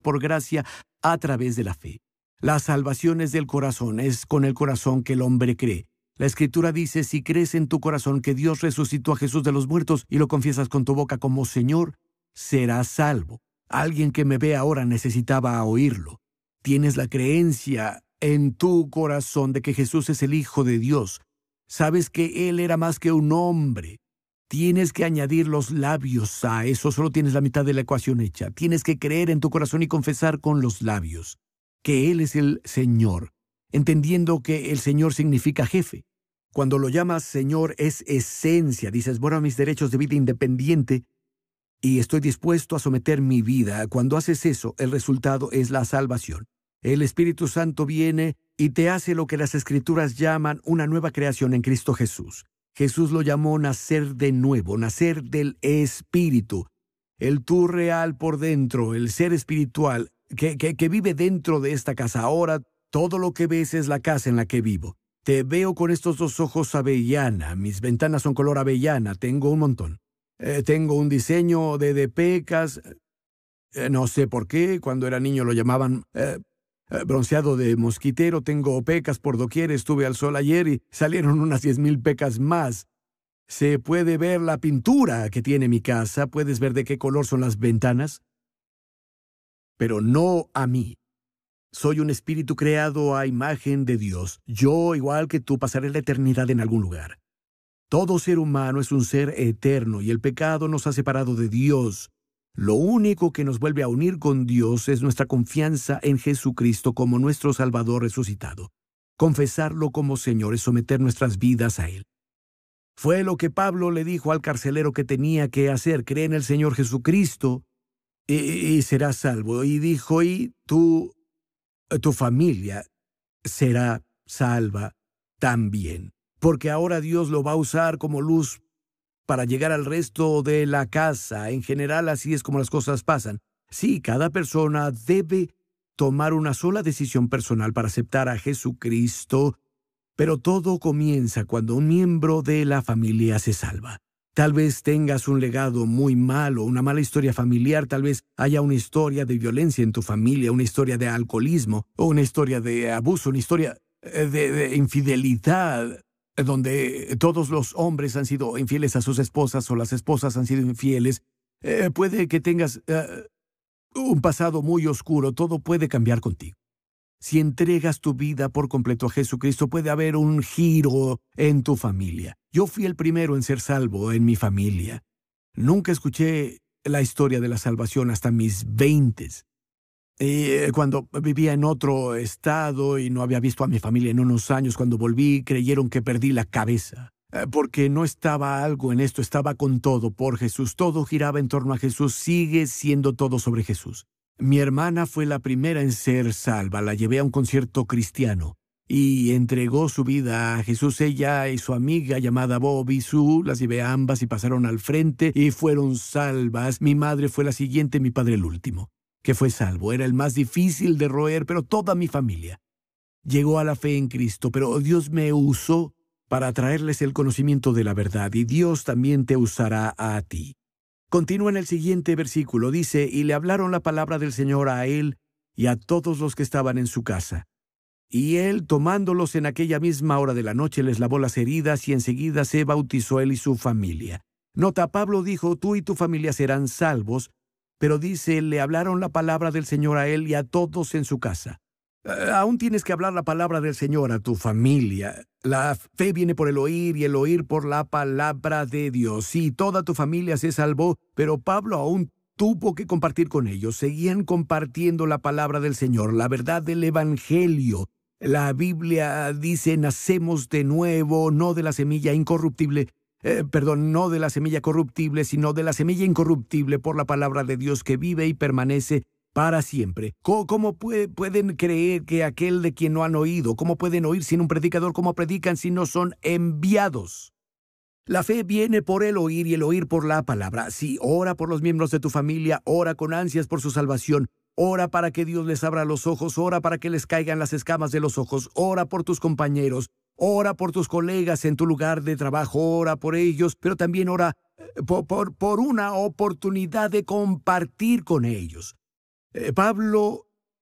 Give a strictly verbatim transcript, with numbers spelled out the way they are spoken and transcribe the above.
por gracia a través de la fe. La salvación es del corazón, es con el corazón que el hombre cree. La Escritura dice, si crees en tu corazón que Dios resucitó a Jesús de los muertos y lo confiesas con tu boca como Señor, serás salvo. Alguien que me ve ahora necesitaba oírlo. Tienes la creencia en tu corazón de que Jesús es el Hijo de Dios. Sabes que Él era más que un hombre. Tienes que añadir los labios a eso, solo tienes la mitad de la ecuación hecha. Tienes que creer en tu corazón y confesar con los labios que Él es el Señor, entendiendo que el Señor significa jefe. Cuando lo llamas Señor es esencia. Dices, bueno, a mis derechos de vida independiente y estoy dispuesto a someter mi vida. Cuando haces eso, el resultado es la salvación. El Espíritu Santo viene y te hace lo que las Escrituras llaman una nueva creación en Cristo Jesús. Jesús lo llamó nacer de nuevo, nacer del Espíritu. El tú real por dentro, el ser espiritual que, que, que vive dentro de esta casa. Ahora todo lo que ves es la casa en la que vivo. Te veo con estos dos ojos avellana. Mis ventanas son color avellana. Tengo un montón. Eh, tengo un diseño de, de pecas. Eh, no sé por qué. Cuando era niño lo llamaban eh, eh, bronceado de mosquitero. Tengo pecas por doquier. Estuve al sol ayer y salieron unas diez mil pecas más. Se puede ver la pintura que tiene mi casa. Puedes ver de qué color son las ventanas. Pero no a mí. Soy un espíritu creado a imagen de Dios. Yo, igual que tú, pasaré la eternidad en algún lugar. Todo ser humano es un ser eterno y el pecado nos ha separado de Dios. Lo único que nos vuelve a unir con Dios es nuestra confianza en Jesucristo como nuestro Salvador resucitado. Confesarlo como Señor es someter nuestras vidas a Él. Fue lo que Pablo le dijo al carcelero que tenía que hacer. Cree en el Señor Jesucristo y, y serás salvo. Y dijo, y tú... tu familia será salva también, porque ahora Dios lo va a usar como luz para llegar al resto de la casa. En general, así es como las cosas pasan. Sí, cada persona debe tomar una sola decisión personal para aceptar a Jesucristo, pero todo comienza cuando un miembro de la familia se salva. Tal vez tengas un legado muy malo, una mala historia familiar, tal vez haya una historia de violencia en tu familia, una historia de alcoholismo, o una historia de abuso, una historia de, de infidelidad, donde todos los hombres han sido infieles a sus esposas o las esposas han sido infieles. Eh, puede que tengas uh, un pasado muy oscuro, todo puede cambiar contigo. Si entregas tu vida por completo a Jesucristo, puede haber un giro en tu familia. Yo fui el primero en ser salvo en mi familia. Nunca escuché la historia de la salvación hasta mis veintes. Eh, cuando vivía en otro estado y no había visto a mi familia en unos años, cuando volví, creyeron que perdí la cabeza. Eh, porque no estaba algo en esto, estaba con todo por Jesús. Todo giraba en torno a Jesús, sigue siendo todo sobre Jesús. Mi hermana fue la primera en ser salva. La llevé a un concierto cristiano y entregó su vida a Jesús. Ella y su amiga llamada Bobby Sue, las llevé a ambas y pasaron al frente y fueron salvas. Mi madre fue la siguiente, mi padre el último, que fue salvo. Era el más difícil de roer, pero toda mi familia llegó a la fe en Cristo. Pero Dios me usó para traerles el conocimiento de la verdad, y Dios también te usará a ti. Continúa en el siguiente versículo, dice, y le hablaron la palabra del Señor a él y a todos los que estaban en su casa. Y él, tomándolos en aquella misma hora de la noche, les lavó las heridas y enseguida se bautizó él y su familia. Nota, Pablo dijo, tú y tu familia serán salvos, pero dice, le hablaron la palabra del Señor a él y a todos en su casa. Uh, aún tienes que hablar la palabra del Señor a tu familia. La fe viene por el oír y el oír por la palabra de Dios. Sí, toda tu familia se salvó, pero Pablo aún tuvo que compartir con ellos. Seguían compartiendo la palabra del Señor, la verdad del Evangelio. La Biblia dice, nacemos de nuevo, no de la semilla incorruptible, eh, perdón, no de la semilla corruptible, sino de la semilla incorruptible por la palabra de Dios que vive y permanece para siempre. ¿Cómo, cómo puede, pueden creer que aquel de quien no han oído? ¿Cómo pueden oír sin un predicador? ¿Cómo predican si no son enviados? La fe viene por el oír y el oír por la palabra. Sí, ora por los miembros de tu familia, ora con ansias por su salvación, ora para que Dios les abra los ojos, ora para que les caigan las escamas de los ojos, ora por tus compañeros, ora por tus colegas en tu lugar de trabajo, ora por ellos, pero también ora eh, por, por, por una oportunidad de compartir con ellos. Eh, Pablo